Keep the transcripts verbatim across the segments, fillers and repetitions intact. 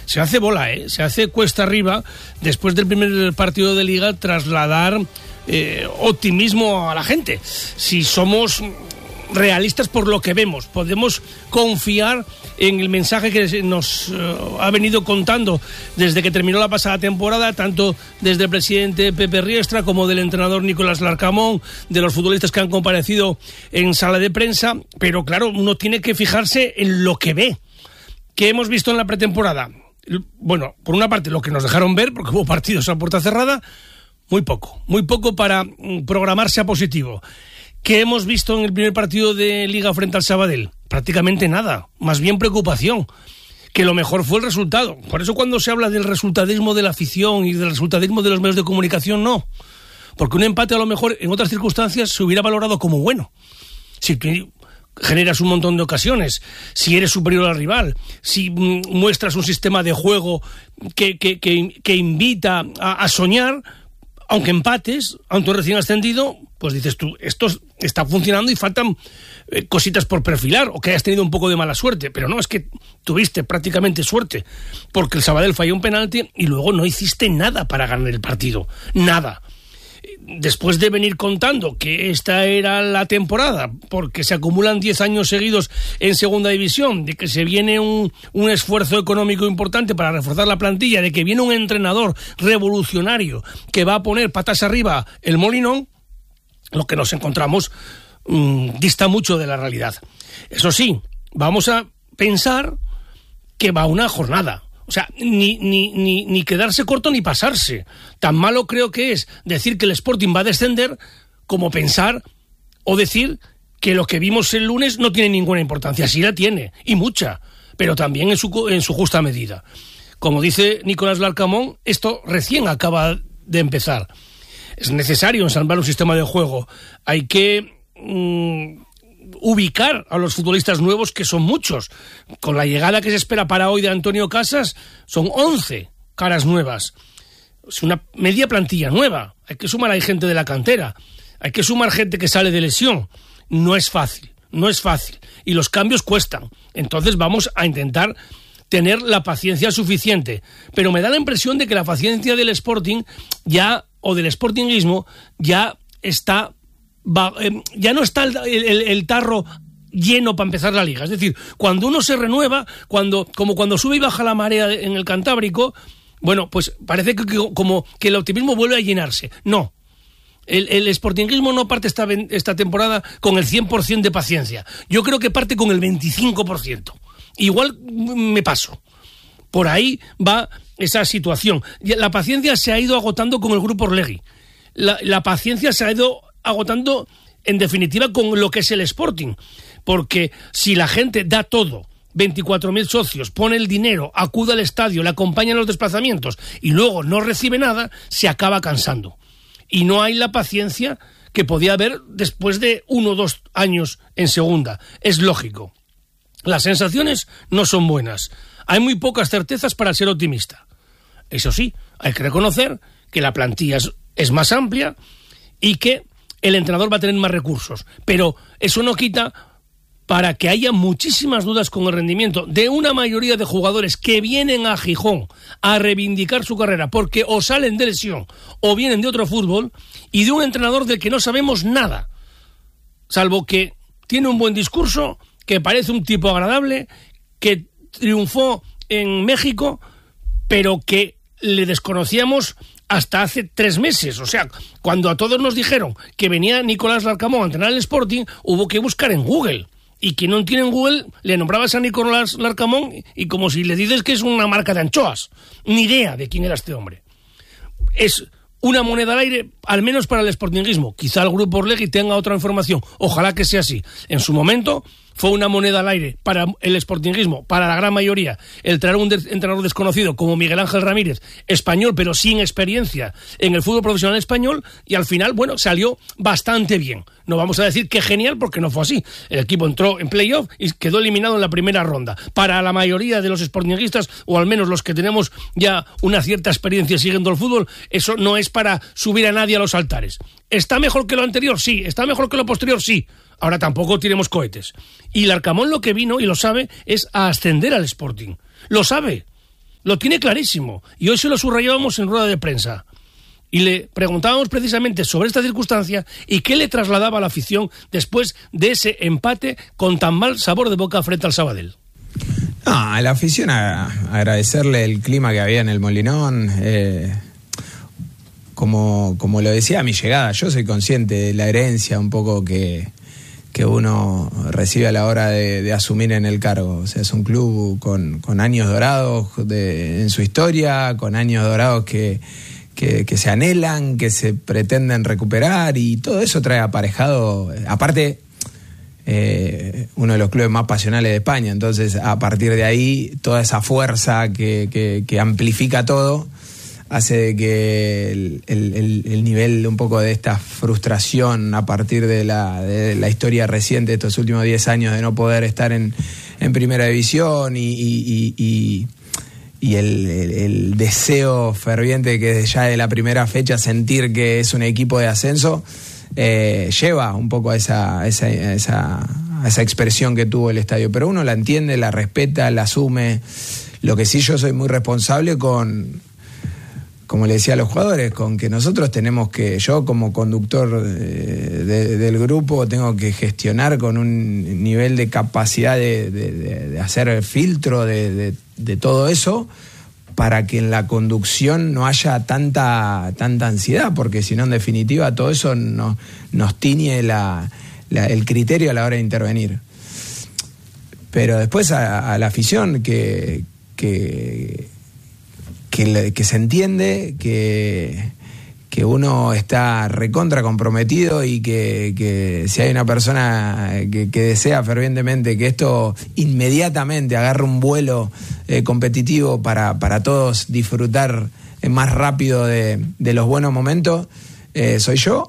se hace bola, ¿eh? Se hace cuesta arriba, después del primer partido de Liga, trasladar eh, optimismo a la gente. Si somos realistas por lo que vemos, podemos confiar en el mensaje que nos uh, ha venido contando desde que terminó la pasada temporada, tanto desde el presidente Pepe Riestra como del entrenador Nicolás Larcamón, de los futbolistas que han comparecido en sala de prensa, pero claro, uno tiene que fijarse en lo que ve. ¿Qué hemos visto en la pretemporada? Bueno, por una parte lo que nos dejaron ver, porque hubo partidos a puerta cerrada, muy poco, muy poco para mm, programarse a positivo. ¿Qué hemos visto en el primer partido de Liga frente al Sabadell? Prácticamente nada, más bien preocupación, que lo mejor fue el resultado. Por eso cuando se habla del resultadismo de la afición y del resultadismo de los medios de comunicación, no. Porque un empate a lo mejor en otras circunstancias se hubiera valorado como bueno. Si tú generas un montón de ocasiones, si eres superior al rival, si mm, muestras un sistema de juego que, que, que, que invita a, a soñar, aunque empates, aunque recién ascendido, pues dices tú, esto está funcionando y faltan eh, cositas por perfilar, o que hayas tenido un poco de mala suerte, pero no, es que tuviste prácticamente suerte, porque el Sabadell falló un penalti y luego no hiciste nada para ganar el partido, nada. Después de venir contando que esta era la temporada, porque se acumulan diez años seguidos en segunda división, de que se viene un, un esfuerzo económico importante para reforzar la plantilla, de que viene un entrenador revolucionario que va a poner patas arriba el Molinón, lo que nos encontramos mmm, dista mucho de la realidad. Eso sí, vamos a pensar que va una jornada. O sea, ni, ni, ni, ni quedarse corto ni pasarse. Tan malo creo que es decir que el Sporting va a descender como pensar o decir que lo que vimos el lunes no tiene ninguna importancia. Sí la tiene, y mucha, pero también en su, en su justa medida. Como dice Nicolás Larcamón, esto recién acaba de empezar. Es necesario ensamblar un sistema de juego. Hay que Mmm, ubicar a los futbolistas nuevos, que son muchos. Con la llegada que se espera para hoy de Antonio Casas, son once caras nuevas. Es una media plantilla nueva. Hay que sumar a gente de la cantera. Hay que sumar gente que sale de lesión. No es fácil, no es fácil. Y los cambios cuestan. Entonces vamos a intentar tener la paciencia suficiente. Pero me da la impresión de que la paciencia del Sporting ya, o del sportinguismo, ya está... Va, eh, ya no está el, el, el tarro lleno para empezar la liga. Es decir, cuando uno se renueva, cuando como cuando sube y baja la marea en el Cantábrico, bueno, pues parece que, que como que el optimismo vuelve a llenarse. No, el, el sportinguismo no parte esta, esta temporada con el cien por ciento de paciencia. Yo creo que parte con el veinticinco por ciento. Igual me paso. Por ahí va esa situación. La paciencia se ha ido agotando con el Grupo Orlegui. La, la paciencia se ha ido agotando en definitiva con lo que es el Sporting, porque si la gente da todo, veinticuatro mil socios, pone el dinero, acude al estadio, le acompaña en los desplazamientos y luego no recibe nada, se acaba cansando y no hay la paciencia que podía haber después de uno o dos años en segunda. Es lógico, las sensaciones no son buenas, hay muy pocas certezas para ser optimista. Eso sí, hay que reconocer que la plantilla es, es más amplia y que el entrenador va a tener más recursos, pero eso no quita para que haya muchísimas dudas con el rendimiento de una mayoría de jugadores que vienen a Gijón a reivindicar su carrera porque o salen de lesión o vienen de otro fútbol, y de un entrenador del que no sabemos nada, salvo que tiene un buen discurso, que parece un tipo agradable, que triunfó en México, pero que le desconocíamos hasta hace tres meses. O sea, cuando a todos nos dijeron que venía Nicolás Larcamón a entrenar el Sporting, hubo que buscar en Google. Y quien no tiene en Google, le nombrabas a Nicolás Larcamón y como si le dices que es una marca de anchoas. Ni idea de quién era este hombre. Es una moneda al aire, al menos para el sportinguismo. Quizá el Grupo Orlegui tenga otra información. Ojalá que sea así. En su momento fue una moneda al aire para el sportinguismo, para la gran mayoría, el traer un de- entrenador desconocido como Miguel Ángel Ramírez, español pero sin experiencia en el fútbol profesional español, y al final, bueno, salió bastante bien. No vamos a decir que genial porque no fue así. El equipo entró en playoff y quedó eliminado en la primera ronda. Para la mayoría de los sportinguistas, o al menos los que tenemos ya una cierta experiencia siguiendo el fútbol, eso no es para subir a nadie a los altares. ¿Está mejor que lo anterior? Sí. ¿Está mejor que lo posterior? Sí. Ahora tampoco tiremos cohetes. Y Larcamón lo que vino, y lo sabe, es a ascender al Sporting. Lo sabe. lo tiene clarísimo. Y hoy se lo subrayábamos en rueda de prensa. Y le preguntábamos precisamente sobre esta circunstancia y qué le trasladaba a la afición después de ese empate con tan mal sabor de boca frente al Sabadell. No, a la afición a, a agradecerle el clima que había en el Molinón. Eh, como, como lo decía a mi llegada, yo soy consciente de la herencia un poco que, que uno recibe a la hora de, de asumir en el cargo. O sea, es un club con, con años dorados de, en su historia, con años dorados que... Que, que se anhelan, que se pretenden recuperar, y todo eso trae aparejado, aparte, eh, uno de los clubes más pasionales de España. Entonces, a partir de ahí, toda esa fuerza que, que, que amplifica todo hace que el, el, el nivel un poco de esta frustración a partir de la, de la historia reciente de estos últimos diez años de no poder estar en, en primera división y, y, y, y y el, el, el deseo ferviente que desde ya de la primera fecha sentir que es un equipo de ascenso, eh, lleva un poco a esa, a esa, a esa, a esa expresión que tuvo el estadio. Pero uno la entiende, la respeta, la asume. Lo que sí, yo soy muy responsable con, como le decía a los jugadores, con que nosotros tenemos que, yo como conductor de, de, del grupo, tengo que gestionar con un nivel de capacidad de, de, de hacer filtro de, de de todo eso, para que en la conducción no haya tanta tanta ansiedad, porque si no, en definitiva, todo eso no, nos tiñe la, la, el criterio a la hora de intervenir. Pero después a, a la afición que, que, que, que se entiende que, que uno está recontra comprometido y que, que si hay una persona que, que desea fervientemente que esto inmediatamente agarre un vuelo eh, competitivo para, para todos disfrutar más rápido de, de los buenos momentos, eh, soy yo,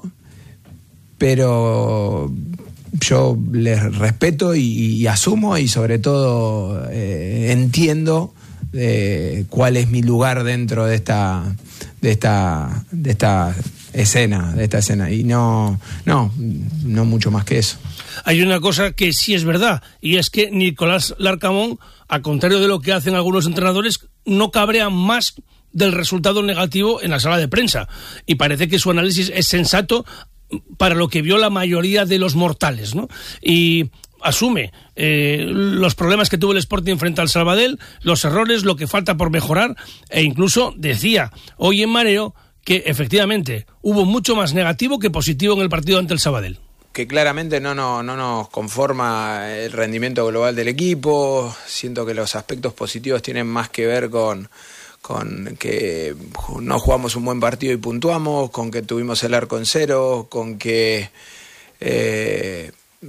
pero yo les respeto y, y asumo y sobre todo eh, entiendo eh, cuál es mi lugar dentro de esta de esta de esta escena, de esta escena y no no no mucho más que eso. Hay una cosa que sí es verdad, y es que Nicolás Larcamón, al contrario de lo que hacen algunos entrenadores, no cabrea más del resultado negativo en la sala de prensa, y parece que su análisis es sensato para lo que vio la mayoría de los mortales, ¿no? Y asume eh, los problemas que tuvo el Sporting frente al Sabadell, los errores, lo que falta por mejorar, e incluso decía hoy en Mareo que efectivamente hubo mucho más negativo que positivo en el partido ante el Sabadell. Que claramente no, no, no nos conforma el rendimiento global del equipo. Siento que los aspectos positivos tienen más que ver con, con que no jugamos un buen partido y puntuamos, con que tuvimos el arco en cero, con que eh,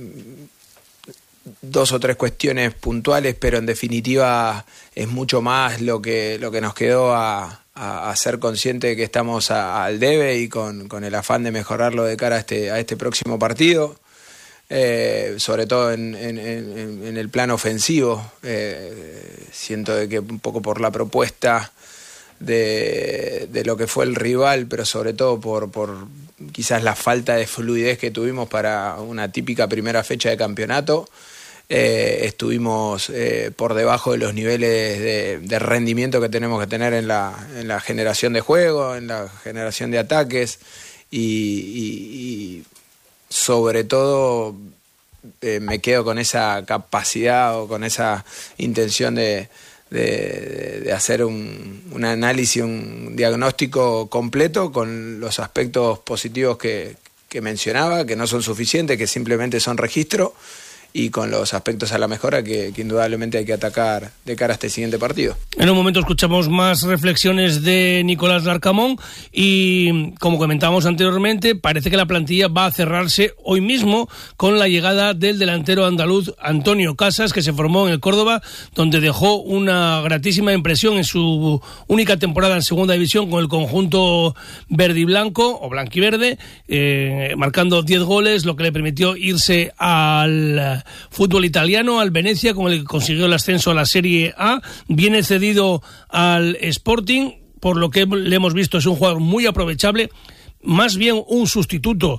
dos o tres cuestiones puntuales, pero en definitiva es mucho más lo que, lo que nos quedó a, a, a ser consciente de que estamos a, al debe y con, con el afán de mejorarlo de cara a este, a este próximo partido, eh, sobre todo en, en, en, en el plano ofensivo. Eh, siento de que un poco por la propuesta de, de lo que fue el rival, pero sobre todo por, por quizás la falta de fluidez que tuvimos para una típica primera fecha de campeonato, Eh, estuvimos eh, por debajo de los niveles de, de rendimiento que tenemos que tener en la, en la generación de juego, en la generación de ataques y, y, y sobre todo eh, me quedo con esa capacidad o con esa intención de, de, de hacer un, un análisis, un diagnóstico completo con los aspectos positivos que, que mencionaba, que no son suficientes, que simplemente son registro, y con los aspectos a la mejora que, que indudablemente hay que atacar de cara a este siguiente partido. En un momento escuchamos más reflexiones de Nicolás Larcamón y, como comentábamos anteriormente, parece que la plantilla va a cerrarse hoy mismo con la llegada del delantero andaluz Antonio Casas, que se formó en el Córdoba, donde dejó una gratísima impresión en su única temporada en segunda división con el conjunto verde y blanco, o blanquiverde, eh, marcando diez goles, lo que le permitió irse al fútbol italiano, al Venecia, con el que consiguió el ascenso a la Serie A. Viene cedido al Sporting, por lo que le hemos visto es un jugador muy aprovechable, más bien un sustituto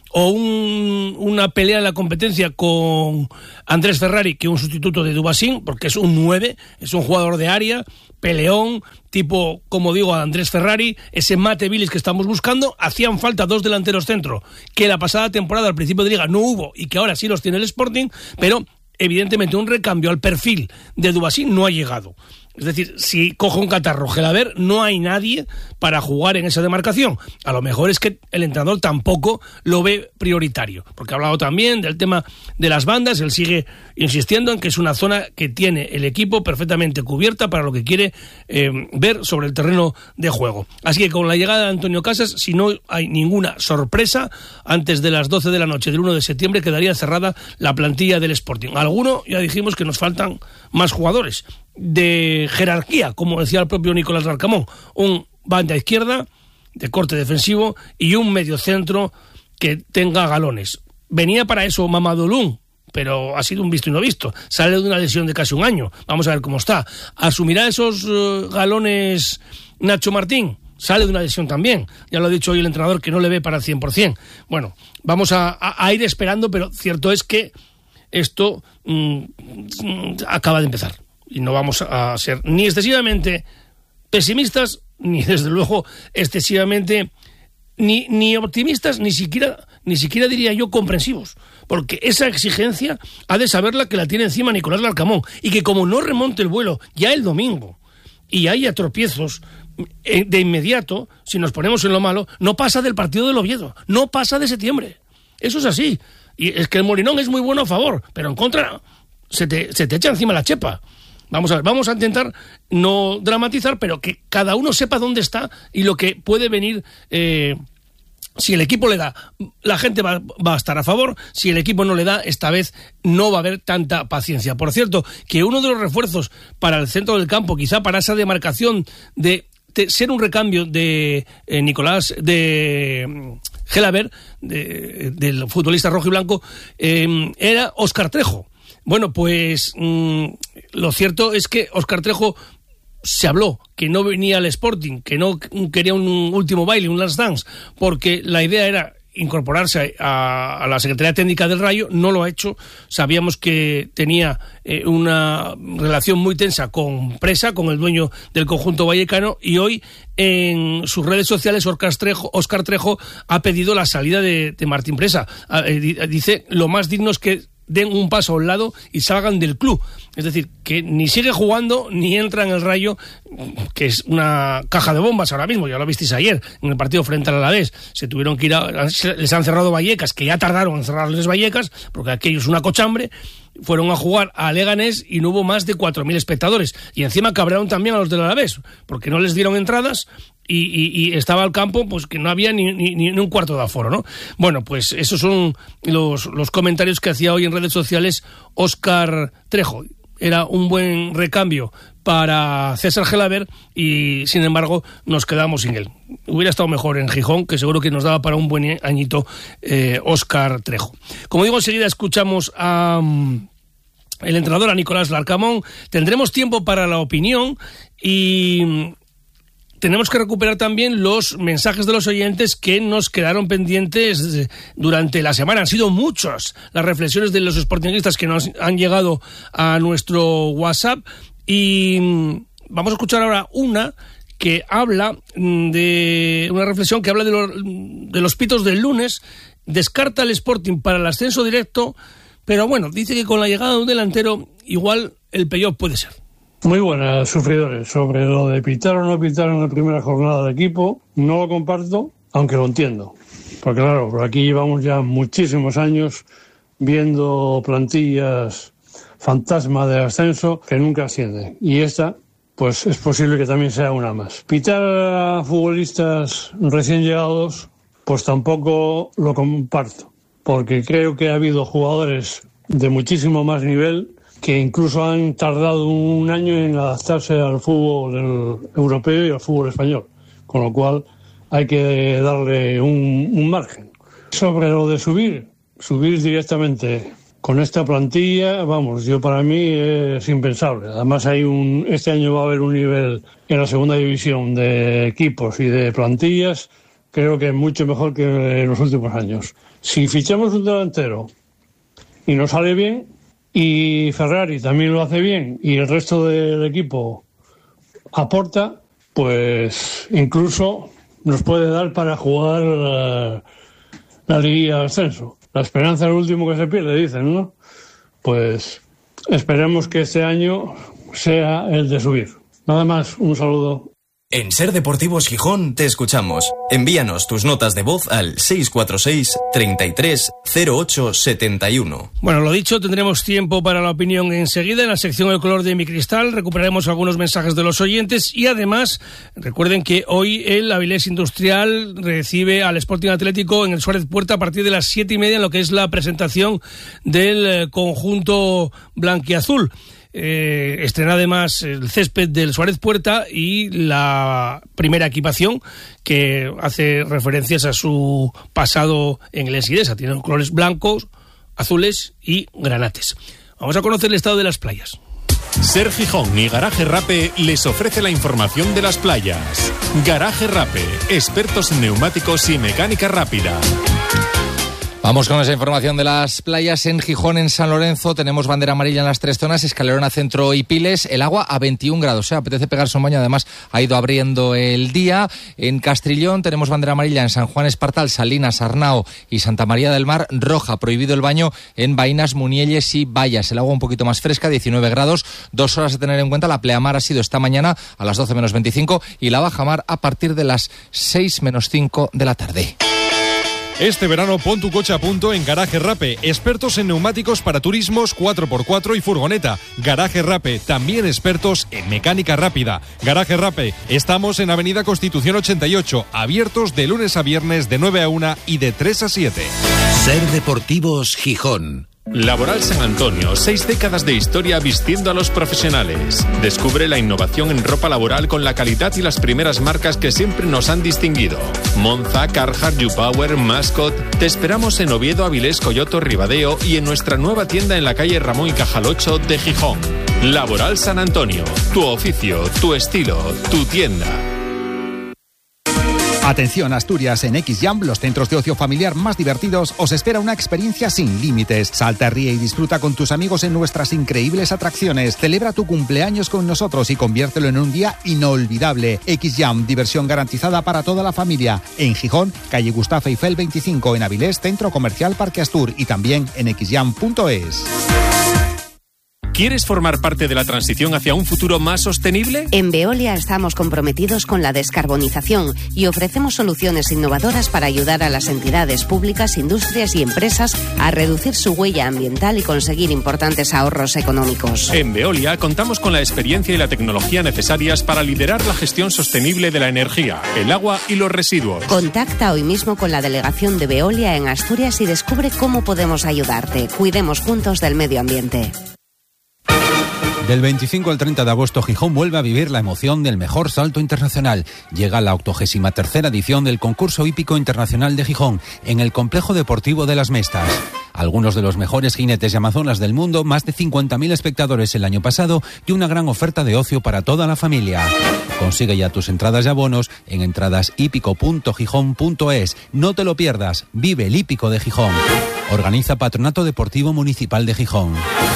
o un, una pelea en la competencia con Andrés Ferrari, que es un sustituto de Dubasín, porque es un nueve, es un jugador de área, peleón, tipo, como digo, a Andrés Ferrari, ese Mate Vilis que estamos buscando. Hacían falta dos delanteros centro, que la pasada temporada, al principio de liga, no hubo, y que ahora sí los tiene el Sporting, pero evidentemente un recambio al perfil de Dubasín no ha llegado. Es decir, si cojo un catarro Gelabert, no hay nadie para jugar en esa demarcación. A lo mejor es que el entrenador tampoco lo ve prioritario, porque ha hablado también del tema de las bandas. Él sigue insistiendo en que es una zona que tiene el equipo perfectamente cubierta para lo que quiere eh, ver sobre el terreno de juego. Así que con la llegada de Antonio Casas, si no hay ninguna sorpresa, antes de las doce de la noche del uno de septiembre quedaría cerrada la plantilla del Sporting. Alguno, ya dijimos que nos faltan más jugadores de jerarquía, como decía el propio Nicolás Larcamón, un banda izquierda de corte defensivo y un mediocentro que tenga galones. Venía para eso Mamadou Loum, pero ha sido un visto y no visto. Sale de una lesión de casi un año. Vamos a ver cómo está. ¿Asumirá esos uh, galones Nacho Martín? Sale de una lesión también. Ya lo ha dicho hoy el entrenador, que no le ve para el cien por ciento. Bueno, vamos a, a, a ir esperando, pero cierto es que esto mmm, acaba de empezar. Y no vamos a ser ni excesivamente pesimistas, ni desde luego excesivamente ni, ni optimistas, ni siquiera, ni siquiera diría yo comprensivos. Porque esa exigencia ha de saberla que la tiene encima Nicolás Larcamón. Y que como no remonte el vuelo ya el domingo y haya tropiezos de inmediato, si nos ponemos en lo malo, no pasa del partido del Oviedo, no pasa de septiembre. Eso es así. Y es que el Molinón es muy bueno a favor, pero en contra se te, se te echa encima la chepa. Vamos a ver, vamos a intentar no dramatizar, pero que cada uno sepa dónde está y lo que puede venir. Eh, si el equipo le da, la gente va, va a estar a favor. Si el equipo no le da, esta vez no va a haber tanta paciencia. Por cierto, que uno de los refuerzos para el centro del campo, quizá para esa demarcación de, de ser un recambio de eh, Nicolás, de Gelabert, de, del futbolista rojo y blanco, eh, era Óscar Trejo. Bueno, pues mmm, lo cierto es que Óscar Trejo se habló que no venía al Sporting, que no quería un último baile, un last dance, porque la idea era incorporarse a, a la Secretaría Técnica del Rayo. No lo ha hecho. Sabíamos que tenía eh, una relación muy tensa con Presa, con el dueño del conjunto vallecano, y hoy en sus redes sociales Óscar Trejo, Óscar Trejo ha pedido la salida de, de Martín Presa. Eh, dice, lo más digno es que den un paso a un lado y salgan del club. Es decir, que ni sigue jugando ni entra en el Rayo, que es una caja de bombas ahora mismo. Ya lo visteis ayer en el partido frente al Alavés. Se tuvieron que ir a, les han cerrado Vallecas, que ya tardaron en cerrarles Vallecas, porque aquello es una cochambre. Fueron a jugar a Leganés y no hubo más de cuatro mil espectadores. Y encima cabrearon también a los del Alavés, porque no les dieron entradas y, y, y estaba el campo, pues que no había ni, ni, ni un cuarto de aforo, ¿no? Bueno, pues esos son los, los comentarios que hacía hoy en redes sociales Óscar Trejo. Era un buen recambio para César Gelabert y, sin embargo, nos quedamos sin él. Hubiera estado mejor en Gijón, que seguro que nos daba para un buen añito eh, Óscar Trejo. Como digo, enseguida escuchamos a um, el entrenador, a Nicolás Larcamón. Tendremos tiempo para la opinión y um, tenemos que recuperar también los mensajes de los oyentes que nos quedaron pendientes durante la semana. Han sido muchas las reflexiones de los sportinguistas que nos han llegado a nuestro WhatsApp y vamos a escuchar ahora una que habla de una reflexión que habla de los, de los pitos del lunes. Descarta el Sporting para el ascenso directo, pero bueno, dice que con la llegada de un delantero igual el payoff puede ser. Muy buenas, sufridores. Sobre lo de pitar o no pitar en la primera jornada de equipo, no lo comparto, aunque lo entiendo. Porque claro, por aquí llevamos ya muchísimos años viendo plantillas fantasma de ascenso que nunca ascienden. Y esta, pues es posible que también sea una más. Pitar a futbolistas recién llegados, pues tampoco lo comparto. Porque creo que ha habido jugadores de muchísimo más nivel que incluso han tardado un año en adaptarse al fútbol europeo y al fútbol español, con lo cual hay que darle un, un margen. Sobre lo de subir, subir directamente con esta plantilla, vamos, yo para mí es impensable. Además hay un, este año va a haber un nivel en la segunda división de equipos y de plantillas, creo que es mucho mejor que en los últimos años. Si fichamos un delantero y nos sale bien, y Ferrari también lo hace bien, y el resto del equipo aporta, pues incluso nos puede dar para jugar la, la liguilla de ascenso. La esperanza es lo último que se pierde, dicen, ¿no? Pues esperemos que este año sea el de subir. Nada más, un saludo. En Ser Deportivos Gijón te escuchamos. Envíanos tus notas de voz al seis cuatro seis, treinta y tres, cero ocho setenta y uno. Bueno, lo dicho, tendremos tiempo para la opinión enseguida. En la sección El color de mi cristal recuperaremos algunos mensajes de los oyentes y además recuerden que hoy el Avilés Industrial recibe al Sporting Atlético en el Suárez Puerta a partir de las siete y media en lo que es la presentación del conjunto blanquiazul. Eh, estrena además el césped del Suárez Puerta y la primera equipación que hace referencias a su pasado en el Ensidesa. Tiene los colores blancos, azules y granates. Vamos a conocer el estado de las playas. Ser Gijón y Garaje Rape les ofrece la información de las playas. Garaje Rape, expertos en neumáticos y mecánica rápida. Vamos con esa información de las playas. En Gijón, en San Lorenzo, tenemos bandera amarilla en las tres zonas, Escalerona, Centro y Piles. El agua a veintiún grados, o sea, apetece pegarse un baño, además ha ido abriendo el día. En Castrillón tenemos bandera amarilla en San Juan Espartal, Salinas, Arnao y Santa María del Mar. Roja, prohibido el baño en Vainas, Munielles y Bayas. El agua un poquito más fresca, diecinueve grados. Dos horas a tener en cuenta, la pleamar ha sido esta mañana a las doce menos veinticinco y la bajamar a partir de las seis menos cinco de la tarde. Este verano pon tu coche a punto en Garaje Rape, expertos en neumáticos para turismos cuatro por cuatro y furgoneta. Garaje Rape, también expertos en mecánica rápida. Garaje Rape, estamos en Avenida Constitución ochenta y ocho, abiertos de lunes a viernes de nueve a una y de tres a siete. Ser Deportivos Gijón. Laboral San Antonio, seis décadas de historia vistiendo a los profesionales. Descubre la innovación en ropa laboral con la calidad y las primeras marcas que siempre nos han distinguido. Monza, Carhartt, U-Power, Mascot. Te esperamos en Oviedo, Avilés, Coyoto, Ribadeo y en nuestra nueva tienda en la calle Ramón y Cajal ocho de Gijón. Laboral San Antonio, tu oficio, tu estilo, tu tienda. Atención Asturias, en X-Jam, los centros de ocio familiar más divertidos, os espera una experiencia sin límites. Salta, ríe y disfruta con tus amigos en nuestras increíbles atracciones. Celebra tu cumpleaños con nosotros y conviértelo en un día inolvidable. X-Jam, diversión garantizada para toda la familia. En Gijón, calle Gustavo Eiffel veinticinco, en Avilés, Centro Comercial Parque Astur y también en x jam punto es. ¿Quieres formar parte de la transición hacia un futuro más sostenible? En Veolia estamos comprometidos con la descarbonización y ofrecemos soluciones innovadoras para ayudar a las entidades públicas, industrias y empresas a reducir su huella ambiental y conseguir importantes ahorros económicos. En Veolia contamos con la experiencia y la tecnología necesarias para liderar la gestión sostenible de la energía, el agua y los residuos. Contacta hoy mismo con la delegación de Veolia en Asturias y descubre cómo podemos ayudarte. Cuidemos juntos del medio ambiente. Del veinticinco al treinta de agosto, Gijón vuelve a vivir la emoción del mejor salto internacional. Llega la octogésima tercera edición del concurso hípico internacional de Gijón, en el complejo deportivo de Las Mestas. Algunos de los mejores jinetes y amazonas del mundo, más de cincuenta mil espectadores el año pasado y una gran oferta de ocio para toda la familia. Consigue ya tus entradas y abonos en entradas hípico punto gijón punto es. No te lo pierdas, vive el hípico de Gijón. Organiza Patronato Deportivo Municipal de Gijón.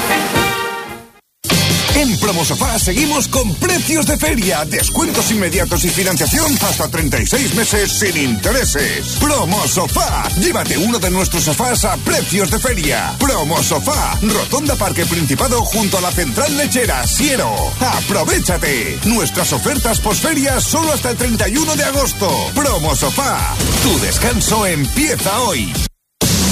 En Promosofá seguimos con precios de feria, descuentos inmediatos y financiación hasta treinta y seis meses sin intereses. Promosofá, llévate uno de nuestros sofás a precios de feria. Promosofá, Rotonda Parque Principado junto a la Central Lechera, Siero. ¡Aprovechate! Nuestras ofertas posferias solo hasta el treinta y uno de agosto. Promosofá, tu descanso empieza hoy.